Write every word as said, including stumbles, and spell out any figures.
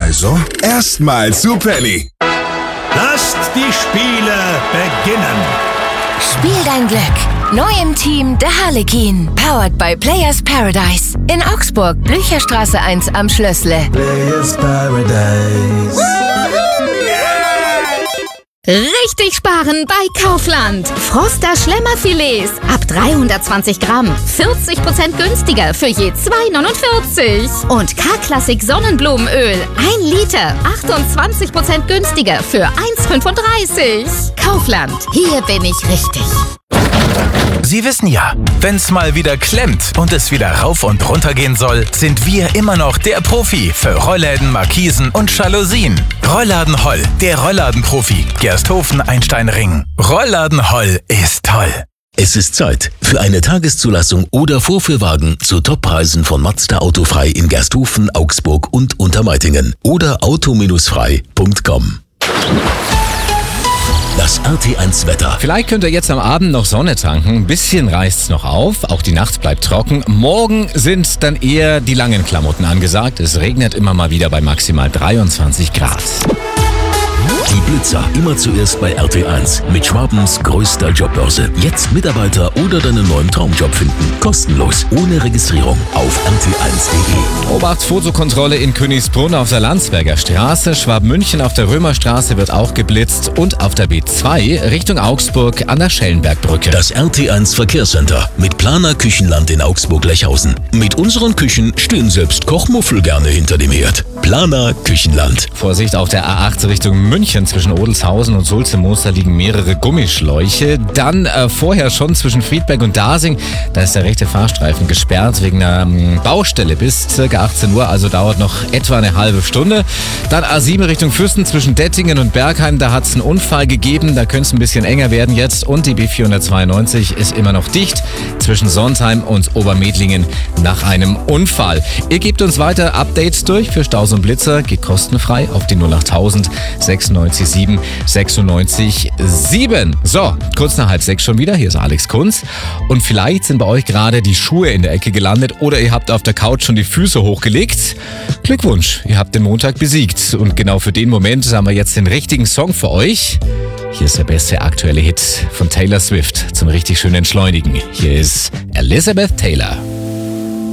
Also, erstmal zu Penny. Lasst die Spiele beginnen. Spiel dein Glück. Neu im Team der Harlekin. Powered by Players Paradise. In Augsburg, Blücherstraße eins am Schlössle. Players Paradise. Richtig sparen bei Kaufland. Froster Schlemmerfilets ab dreihundertzwanzig Gramm. vierzig Prozent günstiger für je zwei neunundvierzig. Und K-Klassik Sonnenblumenöl. ein Liter. achtundzwanzig Prozent günstiger für eins fünfunddreißig. Kaufland. Hier bin ich richtig. Sie wissen ja, wenn's mal wieder klemmt und es wieder rauf und runter gehen soll, sind wir immer noch der Profi für Rollläden, Markisen und Jalousien. Rollladen Holl, der Rollladenprofi. Gersthofen-Einstein-Ring. Rollladen Holl ist toll. Es ist Zeit für eine Tageszulassung oder Vorführwagen zu Toppreisen von Mazda Autofrei in Gersthofen, Augsburg und Untermeitingen oder auto frei punkt com. Das R T eins Wetter. Vielleicht könnt ihr jetzt am Abend noch Sonne tanken. Ein bisschen reißt's noch auf. Auch die Nacht bleibt trocken. Morgen sind dann eher die langen Klamotten angesagt. Es regnet immer mal wieder bei maximal dreiundzwanzig Grad. Die Blitzer immer zuerst bei R T eins mit Schwabens größter Jobbörse. Jetzt Mitarbeiter oder deinen neuen Traumjob finden. Kostenlos, ohne Registrierung auf r t eins punkt de. Obacht, Fotokontrolle in Königsbrunn auf der Landsberger Straße. Schwabmünchen auf der Römerstraße wird auch geblitzt. Und auf der B zwei Richtung Augsburg an der Schellenbergbrücke. Das R T eins Verkehrscenter mit Planer Küchenland in Augsburg-Lechhausen. Mit unseren Küchen stehen selbst Kochmuffel gerne hinter dem Herd. Planer Küchenland. Vorsicht, auf der A acht Richtung München zwischen Odelshausen und Sulze-Moos liegen mehrere Gummischläuche. Dann äh, vorher schon zwischen Friedberg und Dasing, da ist der rechte Fahrstreifen gesperrt wegen einer ähm, Baustelle bis ca. achtzehn Uhr, also dauert noch etwa eine halbe Stunde. Dann A sieben Richtung Fürsten zwischen Dettingen und Bergheim, da hat es einen Unfall gegeben, da könnte es ein bisschen enger werden jetzt. Und die B vierhundertzweiundneunzig ist immer noch dicht zwischen Sontheim und Obermedlingen nach einem Unfall. Ihr gebt uns weiter Updates durch für Staus und Blitzer, geht kostenfrei auf die null achttausend sechsundneunzig sieben sechsundneunzig sieben. So, kurz nach halb sechs schon wieder. Hier ist Alex Kunz. Und vielleicht sind bei euch gerade die Schuhe in der Ecke gelandet oder ihr habt auf der Couch schon die Füße hochgelegt. Glückwunsch, ihr habt den Montag besiegt. Und genau für den Moment haben wir jetzt den richtigen Song für euch. Hier ist der beste aktuelle Hit von Taylor Swift zum richtig schönen Entschleunigen. Hier ist Elizabeth Taylor.